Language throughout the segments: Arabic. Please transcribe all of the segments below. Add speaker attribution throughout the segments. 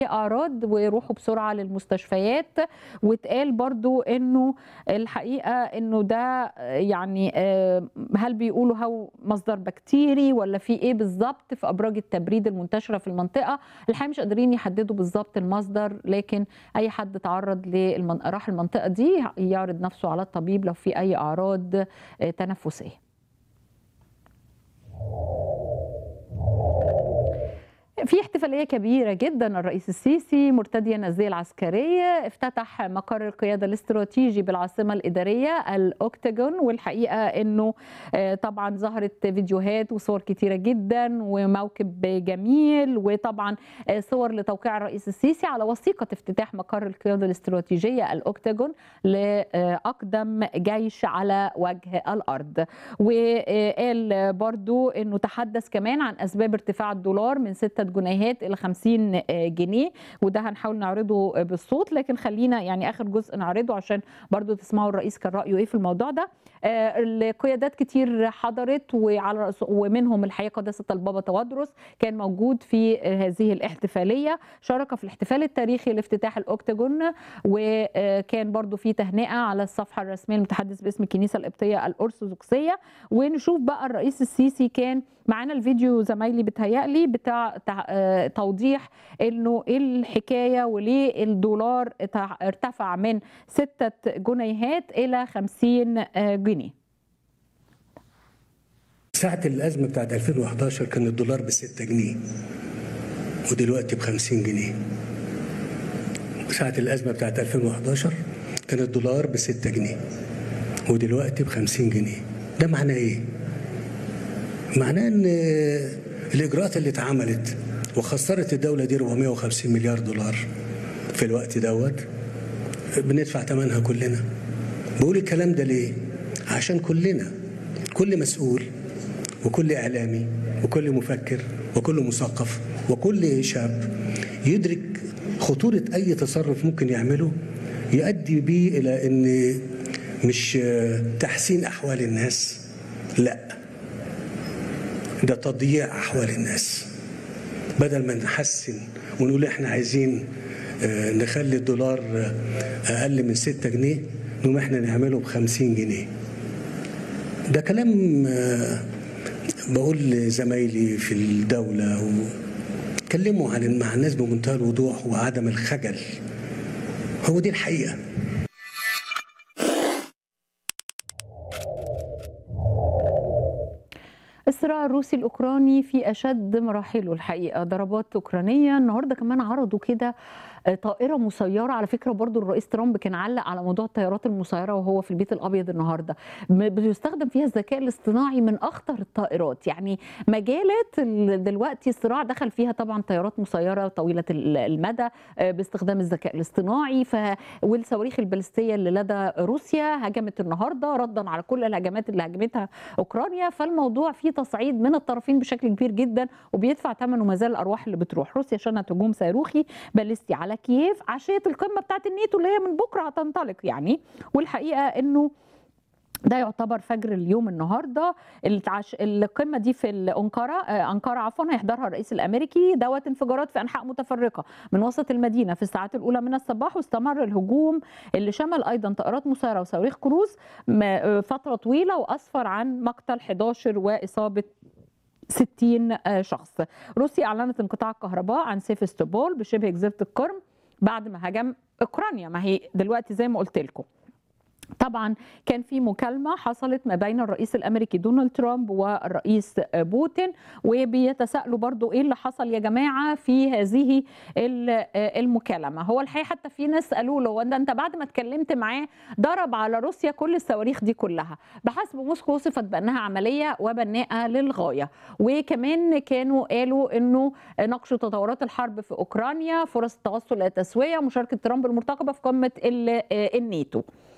Speaker 1: أعراض ويروحوا بسرعة للمستشفيات. واتقال برضو إنه الحقيقة إنه ده يعني هل بيقولوا هو مصدر بكتيري ولا في إيه بالظبط في أبراج التبريد المنتشرة في المنطقة. الحقيقة مش قادرين يحددوا بالظبط المصدر، لكن أي حد تعرض راح المنطقة دي يعرض نفسه على الطبيب لو في أي أعراض تنفسية. في احتفالية كبيرة جدا، الرئيس السيسي مرتديا الزي العسكرية افتتح مقر القيادة الاستراتيجي بالعاصمة الإدارية الأوكتاجون. والحقيقة أنه طبعا ظهرت فيديوهات وصور كتيرة جدا وموكب جميل، وطبعا صور لتوقيع الرئيس السيسي على وثيقة افتتاح مقر القيادة الاستراتيجية الأوكتاجون لأقدم جيش على وجه الأرض. وقال برضو أنه تحدث كمان عن أسباب ارتفاع الدولار من 6 جنيهات إلى 50 جنيه، وده هنحاول نعرضه بالصوت، لكن خلينا يعني آخر جزء نعرضه عشان برضو تسمعوا الرئيس كان رأيه إيه في الموضوع ده. القيادات كتير حضرت ومنهم الحقيقة قداسة البابا تودرس كان موجود في هذه الاحتفالية، شارك في الاحتفال التاريخي لافتتاح الأوكتاجون، وكان برضو في تهنئة على الصفحة الرسمية المتحدث باسم الكنيسة القبطية الأرثوذكسية. ونشوف بقى الرئيس السيسي كان معانا الفيديو زمايلي بتهيألي بتاع توضيح انه ايه الحكايه وليه الدولار ارتفع من 6 جنيهات الى 50 جنيه.
Speaker 2: ساعة الأزمة بتاعت 2011 كان الدولار ب6 جنيه ودلوقتي ب50 جنيه. ساعة الأزمة بتاعت 2011 كان الدولار ب6 جنيه ودلوقتي ب50 جنيه. ده معناه ايه؟ معناه ان الإجراءات اللي اتعملت وخسرت الدولة دي 450 مليار دولار في الوقت دوت بندفع ثمنها كلنا. بقول الكلام ده ليه؟ عشان كلنا، كل مسؤول وكل إعلامي وكل مفكر وكل مثقف وكل شاب يدرك خطورة أي تصرف ممكن يعمله يؤدي بيه إلى أن مش تحسين أحوال الناس، لا، ده تضييع أحوال الناس. بدل ما نحسن ونقول احنا عايزين نخلي الدولار أقل من 6 جنيه نقوم احنا نعمله ب50 جنيه. ده كلام بقول لزمايلي في الدولة وكلموا مع الناس بمنتهى الوضوح وعدم الخجل. هو دي الحقيقة.
Speaker 1: الصراع الروسي الأوكراني في أشد مراحله الحقيقة، ضربات أوكرانية. النهاردة كمان عرضوا كده طائرة مسيرة، على فكرة برضو الرئيس ترامب كان علق على موضوع الطيارات المسيرة وهو في البيت الأبيض النهاردة، بيستخدم فيها الذكاء الاصطناعي من أخطر الطائرات. يعني مجالات دلوقتي الصراع دخل فيها طبعا طيارات مسيرة طويلة المدى باستخدام الذكاء الاصطناعي، والصواريخ البالستية اللي لدى روسيا هجمت النهاردة ردا على كل الهجمات اللي هجمتها أوكرانيا. فالموضوع فيه تصعيد من الطرفين بشكل كبير جدا، وبيدفع ثمنه ما زال الأرواح اللي بتروح. روسيا شنت هجوم صاروخي باليستي على كييف عشية القمة بتاعت الناتو اللي هي من بكرة هتنطلق يعني. والحقيقة انه ده يعتبر فجر اليوم النهارده. القمه دي في انقره عفوا هيحضرها الرئيس الامريكي. دوت انفجارات في انحاء متفرقه من وسط المدينه في الساعات الاولى من الصباح، واستمر الهجوم اللي شمل ايضا طائرات مسيره وصواريخ كروز فتره طويله، واسفر عن مقتل 11 واصابه 60 شخص. روسيا اعلنت انقطاع الكهرباء عن سيفستوبول بشبه جزيره القرم بعد ما هاجم اوكرانيا. ما هي دلوقتي زي ما قلت لكم طبعا كان في مكالمة حصلت ما بين الرئيس الأمريكي دونالد ترامب والرئيس بوتين، وبيتساءلوا برضو إيه اللي حصل يا جماعة في هذه المكالمة. هو الحقيقة حتى في ناس قالوا له وأن أنت بعد ما اتكلمت معاه ضرب على روسيا كل الصواريخ دي كلها. بحسب موسكو وصفت بأنها عملية وبناءة للغاية. وكمان كانوا قالوا أنه ناقشوا تطورات الحرب في أوكرانيا، فرص التوصل إلى تسوية، مشاركة ترامب المرتقبة في قمة الناتو.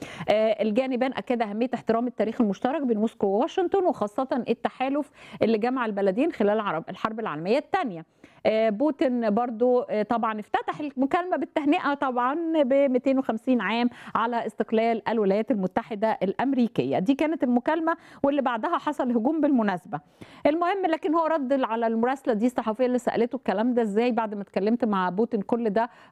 Speaker 1: الجانبان أكدا أهمية احترام التاريخ المشترك بين موسكو وواشنطن، وخاصة التحالف اللي جمع البلدين خلال الحرب العالمية الثانية. بوتين برضو طبعا افتتح المكالمة بالتهنئة طبعا ب 250 عام على استقلال الولايات المتحدة الأمريكية. دي كانت المكالمة، واللي بعدها حصل هجوم بالمناسبة. المهم لكن هو رد على المراسلة دي الصحفية اللي سألته الكلام ده ازاي بعد ما اتكلمت مع بوتين كل ده،